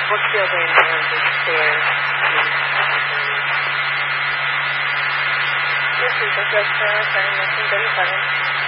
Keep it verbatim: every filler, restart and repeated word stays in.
What building are the stairs? This is the restaurant. I'm not in the